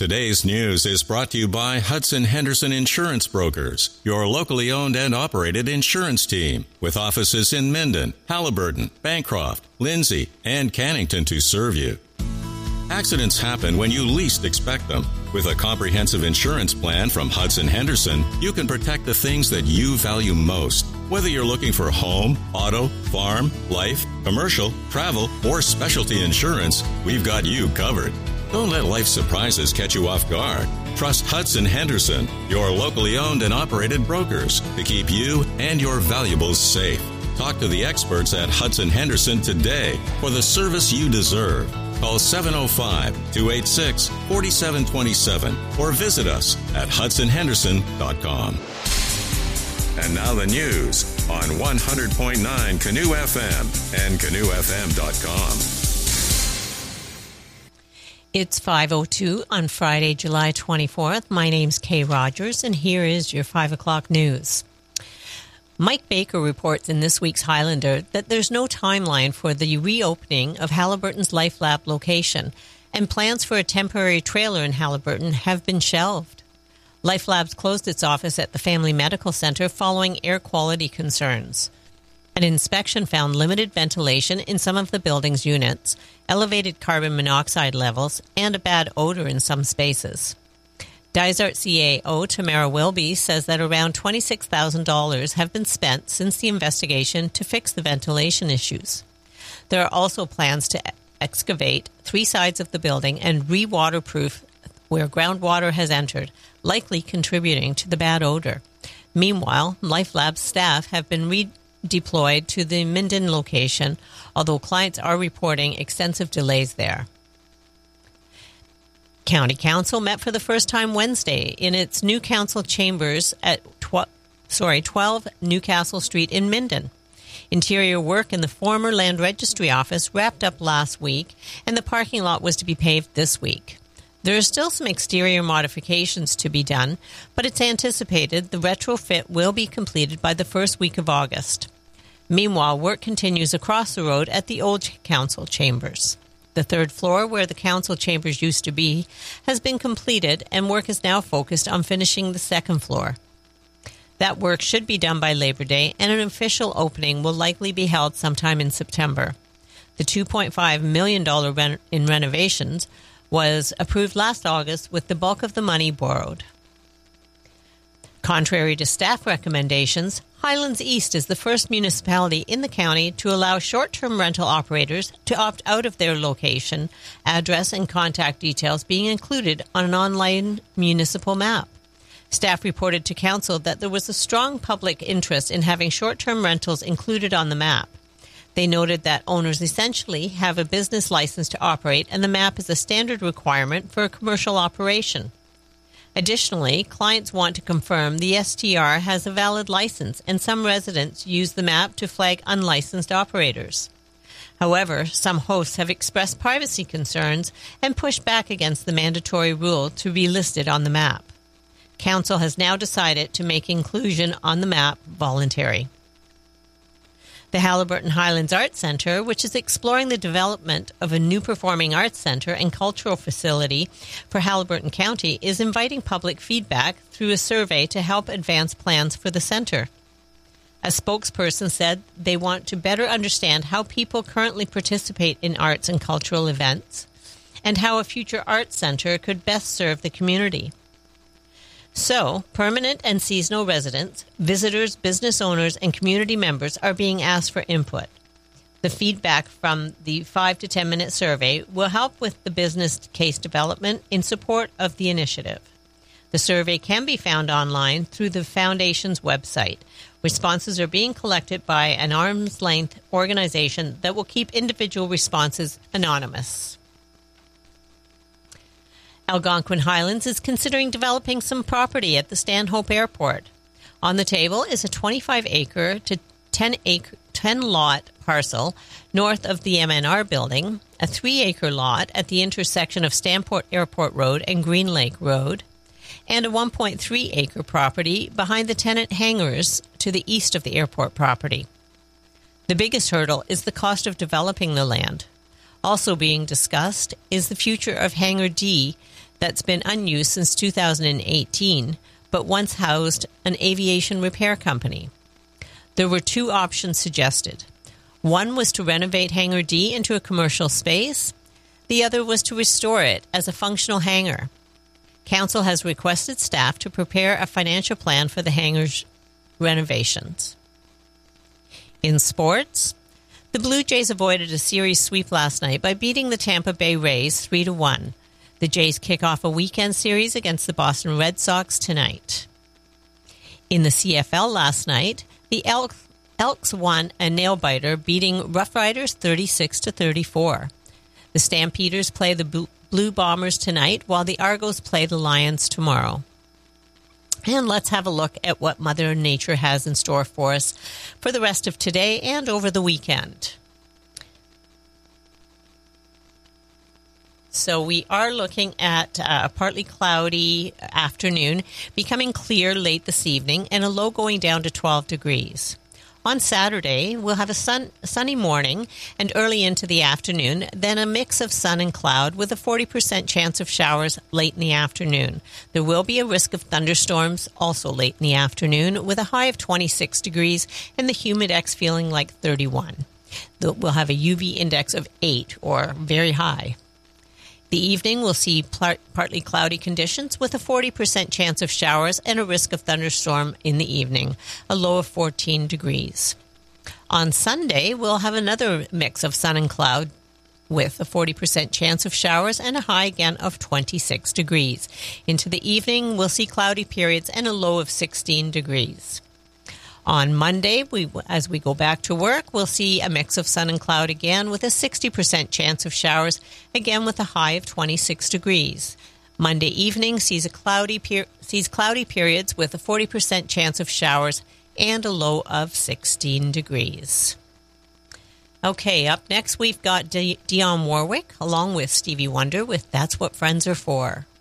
Today's news is brought to you by Hudson Henderson Insurance Brokers, your locally owned and operated insurance team, with offices in Minden, Halliburton, Bancroft, Lindsay, and Cannington to serve you. Accidents happen when you least expect them. With a comprehensive insurance plan from Hudson Henderson, you can protect the things that you value most. Whether you're looking for home, auto, farm, life, commercial, travel, or specialty insurance, we've got you covered. Don't let life's surprises catch you off guard. Trust Hudson Henderson, your locally owned and operated brokers, to keep you and your valuables safe. Talk to the experts at Hudson Henderson today for the service you deserve. Call 705-286-4727 or visit us at hudsonhenderson.com. And now the news on 100.9 Canoe FM and canoefm.com. It's 5:02 on Friday, July 24th. My name's Kay Rogers, and here is your 5 o'clock news. Mike Baker reports in this week's Highlander that there's no timeline for the reopening of Halliburton's LifeLab location, and plans for a temporary trailer in Halliburton have been shelved. LifeLabs closed its office at the Family Medical Center following air quality concerns. An inspection found limited ventilation in some of the building's units, elevated carbon monoxide levels, and a bad odor in some spaces. Dysart CAO Tamara Wilby says that around $26,000 have been spent since the investigation to fix the ventilation issues. There are also plans to excavate 3 sides of the building and re-waterproof where groundwater has entered, likely contributing to the bad odor. Meanwhile, LifeLab's staff have been redeployed to the Minden location, although clients are reporting extensive delays there. County Council met for the first time Wednesday in its new council chambers at 12 Newcastle Street in Minden. Interior work in the former Land Registry office wrapped up last week, and the parking lot was to be paved this week. There are still some exterior modifications to be done, but it's anticipated the retrofit will be completed by the first week of August. Meanwhile, work continues across the road at the old council chambers. The 3rd floor, where the council chambers used to be, has been completed, and work is now focused on finishing the 2nd floor. That work should be done by Labor Day, and an official opening will likely be held sometime in September. The $2.5 million in renovations was approved last August, with the bulk of the money borrowed. Contrary to staff recommendations, Highlands East is the first municipality in the county to allow short-term rental operators to opt out of their location, address, and contact details being included on an online municipal map. Staff reported to council that there was a strong public interest in having short-term rentals included on the map. They noted that owners essentially have a business license to operate, and the map is a standard requirement for a commercial operation. Additionally, clients want to confirm the STR has a valid license, and some residents use the map to flag unlicensed operators. However, some hosts have expressed privacy concerns and pushed back against the mandatory rule to be listed on the map. Council has now decided to make inclusion on the map voluntary. The Halliburton Highlands Arts Centre, which is exploring the development of a new performing arts centre and cultural facility for Halliburton County, is inviting public feedback through a survey to help advance plans for the centre. A spokesperson said they want to better understand how people currently participate in arts and cultural events, and how a future arts centre could best serve the community. So, permanent and seasonal residents, visitors, business owners, and community members are being asked for input. The feedback from the 5 to 10 minute survey will help with the business case development in support of the initiative. The survey can be found online through the Foundation's website. Responses are being collected by an arm's-length organization that will keep individual responses anonymous. Algonquin Highlands is considering developing some property at the Stanhope Airport. On the table is a 25-acre to 10-lot parcel north of the MNR building, a 3-acre lot at the intersection of Stanport Airport Road and Green Lake Road, and a 1.3-acre property behind the tenant hangars to the east of the airport property. The biggest hurdle is the cost of developing the land. Also being discussed is the future of Hangar D that's been unused since 2018, but once housed an aviation repair company. There were two options suggested. One was to renovate Hangar D into a commercial space. The other was to restore it as a functional hangar. Council has requested staff to prepare a financial plan for the hangar's renovations. In sports, the Blue Jays avoided a series sweep last night by beating the Tampa Bay Rays 3-1. The Jays kick off a weekend series against the Boston Red Sox tonight. In the CFL last night, the Elks won a nail-biter, beating Rough Riders 36-34. The Stampeders play the Blue Bombers tonight, while the Argos play the Lions tomorrow. And let's have a look at what Mother Nature has in store for us for the rest of today and over the weekend. So we are looking at a partly cloudy afternoon, becoming clear late this evening, and a low going down to 12 degrees. On Saturday, we'll have a sunny morning and early into the afternoon, then a mix of sun and cloud with a 40% chance of showers late in the afternoon. There will be a risk of thunderstorms also late in the afternoon, with a high of 26 degrees and the humidex feeling like 31. We'll have a UV index of 8, or very high. The evening will see partly cloudy conditions with a 40% chance of showers and a risk of thunderstorm in the evening, a low of 14 degrees. On Sunday, we'll have another mix of sun and cloud with a 40% chance of showers and a high again of 26 degrees. Into the evening, we'll see cloudy periods and a low of 16 degrees. On Monday, as we go back to work, we'll see a mix of sun and cloud again with a 60% chance of showers, again with a high of 26 degrees. Monday evening sees cloudy periods with a 40% chance of showers and a low of 16 degrees. Okay, up next we've got Dionne Warwick along with Stevie Wonder with That's What Friends Are For.